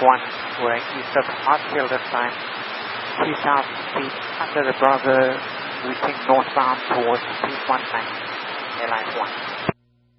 1, wearing east of Hartsfield this time. 3000 feet under the Bravo, reaching northbound towards P19, Airline 1.